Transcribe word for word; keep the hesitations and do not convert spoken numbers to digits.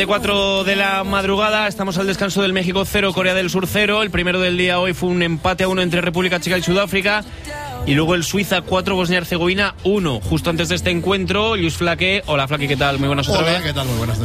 cuatro de la madrugada, estamos al descanso del México cero, Corea del Sur cero. El primero del día hoy fue un empate a uno entre República Checa y Sudáfrica. Y luego el Suiza cuatro, Bosnia-Herzegovina uno. Justo antes de este encuentro, Lluís Flaque. Hola Flaque, ¿qué tal? Muy buenas otra Hola, vez. ¿qué tal? Muy buenas.